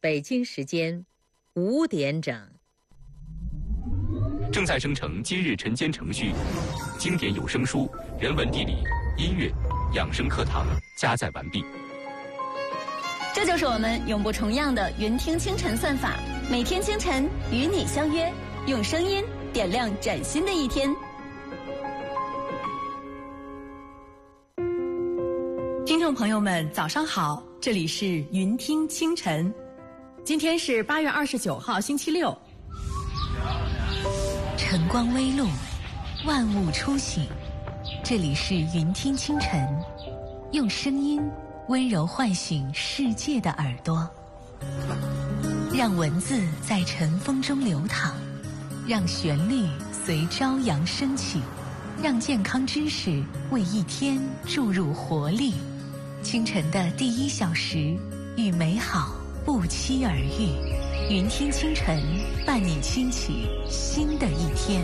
北京时间5点整。 正在生成今日晨间程序，经典有声书、人文地理、音乐、养生课堂加载完毕。 这就是我们永不重样的云听清晨算法，每天清晨与你相约，用声音点亮崭新的一天。 听众朋友们，早上好，这里是云听清晨。今天是8月29号，星期六。 晨光微露，万物初醒。这里是云听清晨，用声音温柔唤醒世界的耳朵，让文字在晨风中流淌，让旋律随朝阳升起，让健康知识为一天注入活力。清晨的第1小时，与美好不期而遇。云听清晨，伴你轻启新的一天。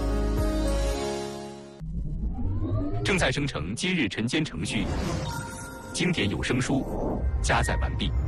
正在生成今日晨间程序，经典有声书加载完毕。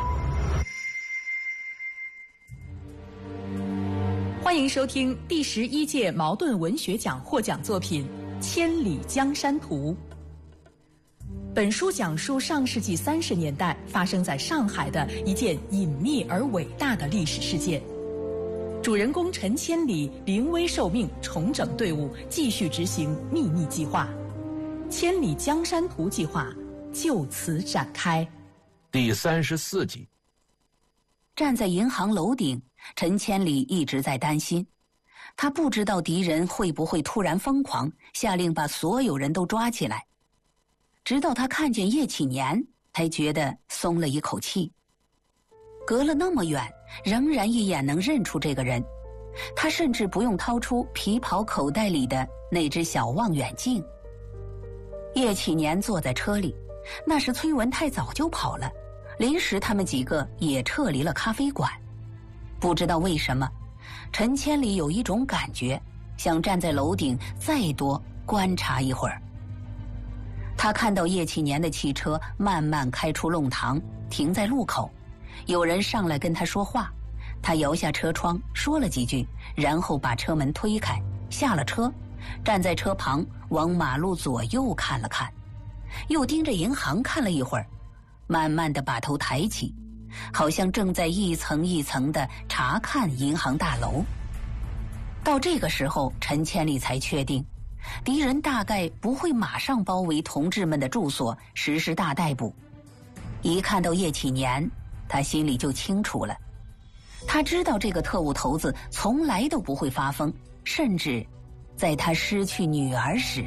欢迎收听第11届茅盾文学奖获奖作品《千里江山图》。本书讲述上世纪30年代发生在上海的一件隐秘而伟大的历史事件。主人公陈千里临危受命，重整队伍，继续执行秘密计划。千里江山图计划就此展开。 第34集。 站在银行楼顶，陈千里一直在担心，他不知道敌人会不会突然疯狂，下令把所有人都抓起来。直到他看见叶启年，才觉得松了一口气。隔了那么远，仍然一眼能认出这个人，他甚至不用掏出皮袍口袋里的那只小望远镜。叶启年坐在车里，那时崔文泰早就跑了，临时他们几个也撤离了咖啡馆。不知道为什么，陈千里有一种感觉，想站在楼顶再多观察一会儿。他看到叶启年的汽车慢慢开出弄堂，停在路口，有人上来跟他说话，他摇下车窗说了几句，然后把车门推开，下了车，站在车旁往马路左右看了看，又盯着银行看了一会儿，慢慢地把头抬起，好像正在一层一层地查看银行大楼。到这个时候，陈千里才确定敌人大概不会马上包围同志们的住所实施大逮捕。一看到叶启年，他心里就清楚了，他知道这个特务头子从来都不会发疯，甚至在他失去女儿时。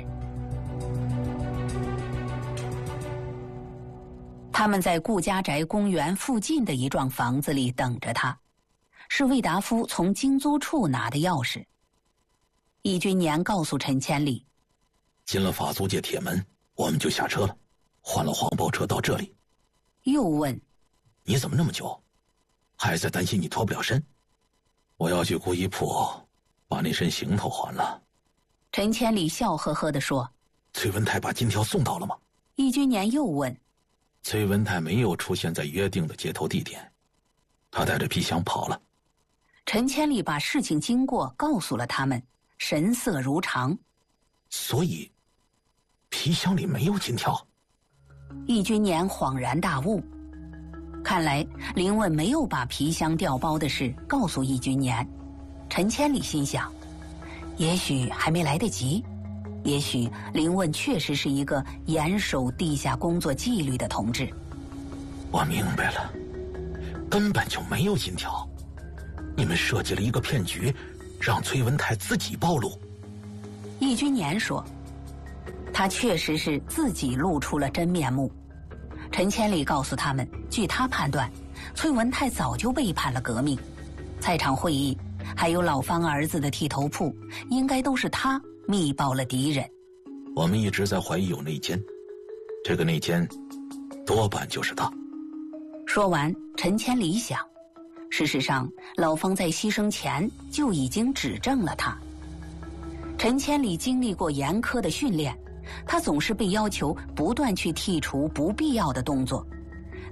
他们在顾家宅公园附近的一幢房子里等着他，是魏达夫从经租处拿的钥匙。易君年告诉陈千里， 进了法租界铁门，我们就下车了，换了黄包车到这里。 又问， 你怎么那么久？还在担心你脱不了身？我要去顾一铺把那身行头还了。 陈千里笑呵呵地说， 崔文泰把金条送到了吗？ 易君年又问， 崔文泰没有出现在约定的接头地点，他带着皮箱跑了。 陈千里把事情经过告诉了他们，神色如常。 所以皮箱里没有金条？ 易君年恍然大悟，看来林问没有把皮箱调包的事告诉易君年。陈千里心想，也许还没来得及，也许林问确实是一个严守地下工作纪律的同志。 我明白了，根本就没有金条，你们设计了一个骗局，让崔文泰自己暴露。 易君年说，他确实是自己露出了真面目。陈千里告诉他们，据他判断，崔文泰早就背叛了革命，菜场会议还有老方儿子的剃头铺，应该都是他密报了敌人。 我们一直在怀疑有内奸，这个内奸多半就是他。 说完，陈千里想，事实上老方在牺牲前就已经指证了他。陈千里经历过严苛的训练，他总是被要求不断去剔除不必要的动作，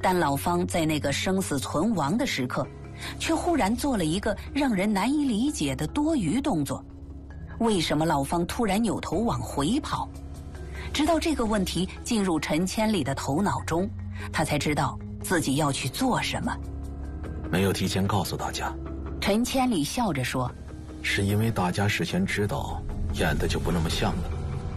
但老方在那个生死存亡的时刻，却忽然做了一个让人难以理解的多余动作。为什么老方突然扭头往回跑？直到这个问题进入陈千里的头脑中，他才知道自己要去做什么。 没有提前告诉大家。 陈千里笑着说， 是因为大家事先知道，演的就不那么像了。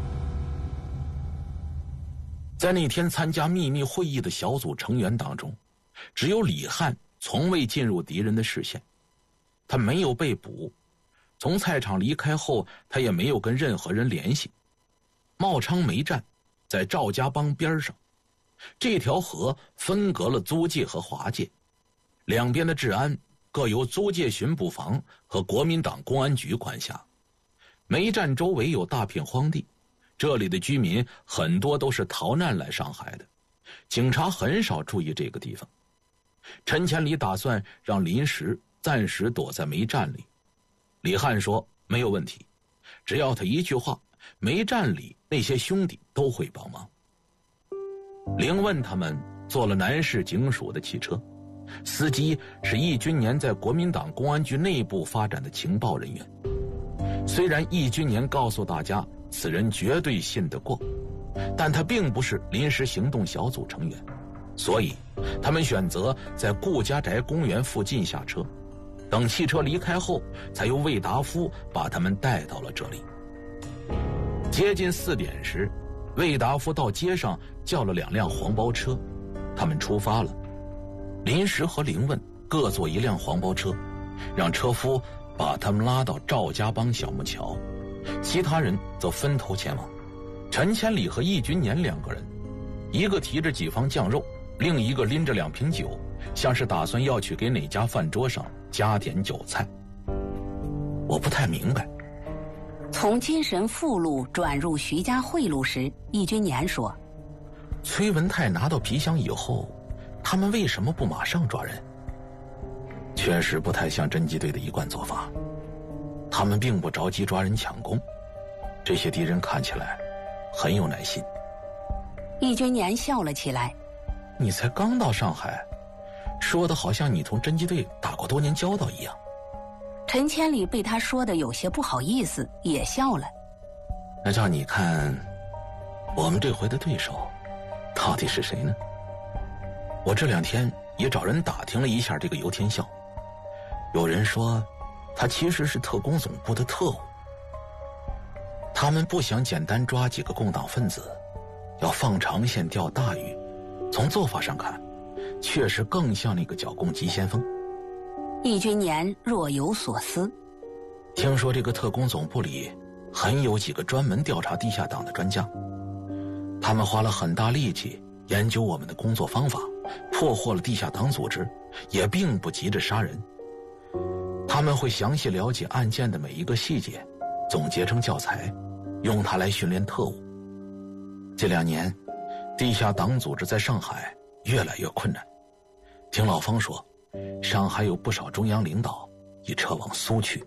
在那天参加秘密会议的小组成员当中，只有李汉从未进入敌人的视线，他没有被捕，从菜场离开后，他也没有跟任何人联系。茂昌煤站在赵家浜边上，这条河分隔了租界和华界，两边的治安各由租界巡捕房和国民党公安局管辖。煤站周围有大片荒地，这里的居民很多都是逃难来上海的，警察很少注意这个地方。陈千里打算让临时暂时躲在煤站里。李汉说没有问题，只要他一句话，煤站里那些兄弟都会帮忙。凌问他们坐了南市警署的汽车，司机是易君年在国民党公安局内部发展的情报人员。虽然易君年告诉大家此人绝对信得过，但他并不是临时行动小组成员，所以他们选择在顾家宅公园附近下车，等汽车离开后，才由魏达夫把他们带到了这里。接近4点时，魏达夫到街上叫了2辆黄包车，他们出发了。临时和凌问各坐一辆黄包车，让车夫把他们拉到赵家浜小木桥，其他人则分头前往。陈千里和易君年2个人，一个提着几方酱肉，另一个拎着2瓶酒，像是打算要去给哪家饭桌上加点酒菜。我不太明白。 从金神附路转入徐家汇路时，易君年说， 崔文泰拿到皮箱以后，他们为什么不马上抓人？确实不太像侦缉队的一贯做法，他们并不着急抓人抢功，这些敌人看起来很有耐心。 易君年笑了起来， 你才刚到上海，说的好像你同侦缉队打过多年交道一样。 陈千里被他说的有些不好意思，也笑了。 那叫你看，我们这回的对手到底是谁呢？我这2天也找人打听了一下这个游天笑，有人说他其实是特工总部的特务，他们不想简单抓几个共党分子，要放长线钓大鱼。从做法上看，确实更像那个剿共急先锋。 易君年若有所思， 听说这个特工总部里很有几个专门调查地下党的专家，他们花了很大力气研究我们的工作方法，破获了地下党组织，也并不急着杀人。他们会详细了解案件的每一个细节，总结成教材，用它来训练特务。这2年，地下党组织在上海越来越困难。听老方说，上海有不少中央领导已撤往苏区。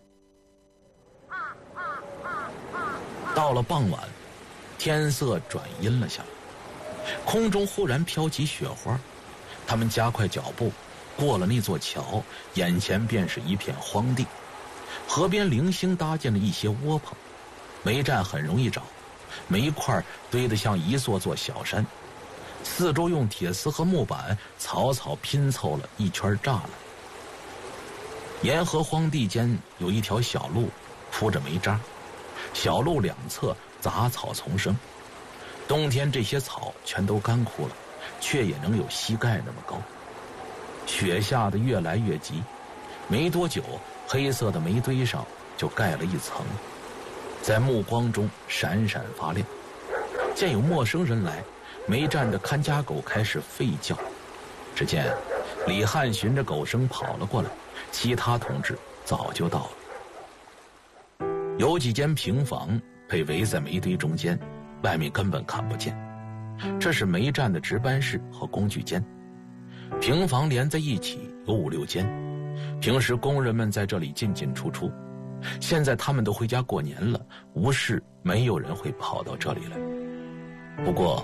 到了傍晚，天色转阴了下来，空中忽然飘起雪花，他们加快脚步，过了那座桥，眼前便是一片荒地，河边零星搭建了一些窝棚，煤站很容易找，煤块堆得像一座座小山，四周用铁丝和木板草草拼凑了一圈栅栏。沿河荒地间有一条小路铺着煤渣，小路2侧杂草丛生，冬天这些草全都干枯了，却也能有膝盖那么高。雪下得越来越急，没多久，黑色的煤堆上就盖了一层，在目光中闪闪发亮。见有陌生人来，煤站的看家狗开始吠叫。只见李汉循着狗声跑了过来，其他同志早就到了。有几间平房被围在煤堆中间，外面根本看不见。这是煤站的值班室和工具间，平房连在一起有5、6间。平时工人们在这里进进出出，现在他们都回家过年了，无事，没有人会跑到这里来。不过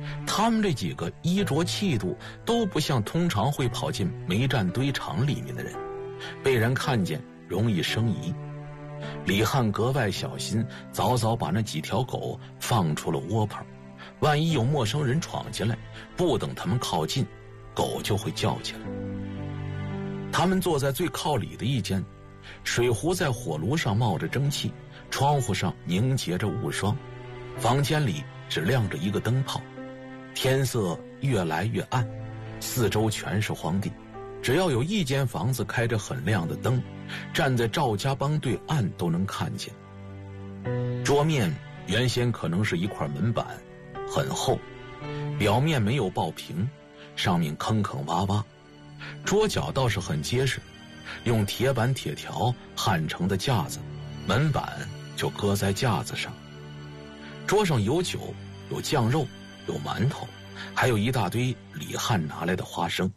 他们这几个衣着气度都不像通常会跑进煤站堆场里面的人，被人看见容易生疑。李汉格外小心，早早把那几条狗放出了窝棚，万一有陌生人闯进来，不等他们靠近，狗就会叫起来。他们坐在最靠里的一间，水壶在火炉上冒着蒸汽，窗户上凝结着雾霜，房间里只亮着一个灯泡，天色越来越暗，四周全是荒地，只要有一间房子开着很亮的灯，站在赵家帮对岸都能看见。桌面原先可能是一块门板，很厚，表面没有爆平，上面坑坑洼洼，桌角倒是很结实，用铁板铁条焊成的架子，门板就搁在架子上。桌上有酒，有酱肉，有馒头，还有一大堆李汉拿来的花生。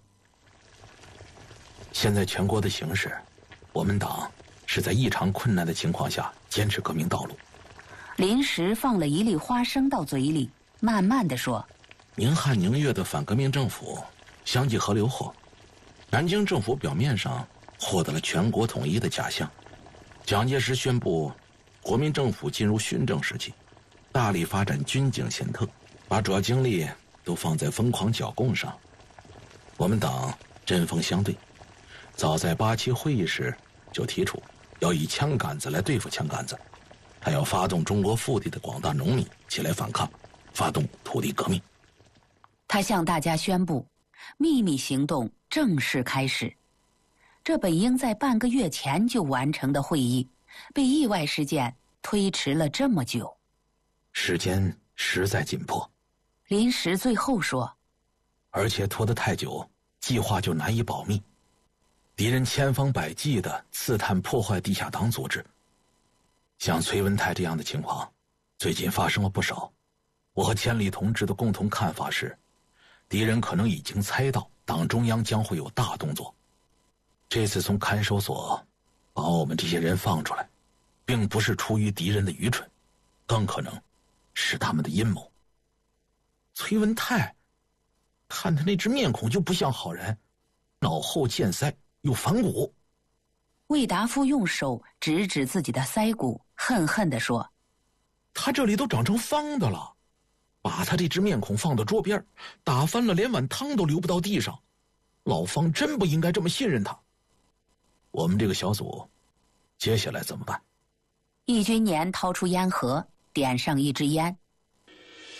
现在全国的形势，我们党是在异常困难的情况下坚持革命道路。 临时放了一粒花生到嘴里，慢慢地说： 宁汉宁粤的反革命政府相继河流后，南京政府表面上获得了全国统一的假象。蒋介石宣布国民政府进入训政时期，大力发展军警宪特，把主要精力都放在疯狂剿共上。我们党针锋相对，早在87会议时就提出要以枪杆子来对付枪杆子，还要发动中国腹地的广大农民起来反抗，发动土地革命。 他向大家宣布，秘密行动正式开始。这本应在半个月前就完成的会议，被意外事件推迟了这么久。 时间实在紧迫， 临时最后说， 而且拖得太久，计划就难以保密。敌人千方百计地刺探破坏地下党组织，像崔文泰这样的情况最近发生了不少。我和千里同志的共同看法是，敌人可能已经猜到党中央将会有大动作，这次从看守所把我们这些人放出来，并不是出于敌人的愚蠢，更可能是他们的阴谋。崔文泰，看他那只面孔就不像好人，脑后见腮，有反骨。 魏达夫用手指指自己的腮骨，恨恨地说： 他这里都长成方的了，把他这只面孔放到桌边，打翻了连碗汤都流不到地上。老方真不应该这么信任他。我们这个小组接下来怎么办？ 易军年掏出烟盒，点上一支烟，